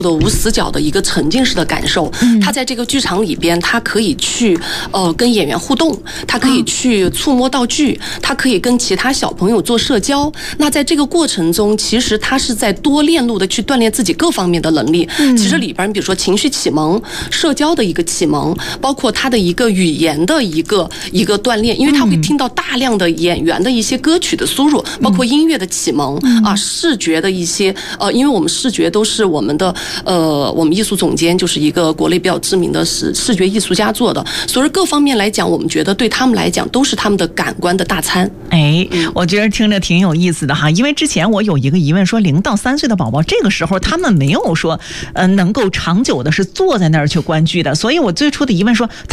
的无死角的一个沉浸式的感受，他在这个剧场里边，他可以去跟演员互动，他可以去触摸道具，他可以跟其他小朋友做社交。那在这个过程中，其实他是在多链路的去锻炼自己各方面的能力。其实里边比如说情绪启蒙、社交的一个启蒙，包括他的一个语言的一个锻炼，因为他会听到大量的演员的一些歌曲的输入，包括音乐的启蒙啊，视觉的一些因为我们视觉都是我们的我们艺术总监就是一个国内比较知名的视觉艺术家做的，所以各方面来讲，我们觉得对他们来讲都是他们的感官的大餐。 我觉得听着挺有意思的哈，因为之前我有一个疑问，说0到3岁的宝宝这个时候他们没有说能够长久的是坐在那儿去观剧的，所以我最初的疑问说